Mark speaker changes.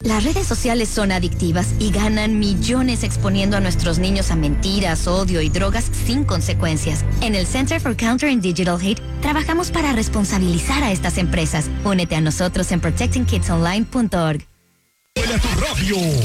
Speaker 1: Las redes sociales son adictivas y ganan millones exponiendo a nuestros niños a mentiras, odio y drogas sin consecuencias. En el Center for Countering Digital Hate trabajamos para responsabilizar a estas empresas. Únete a nosotros en protectingkidsonline.org.
Speaker 2: ¡Huele a tu radio!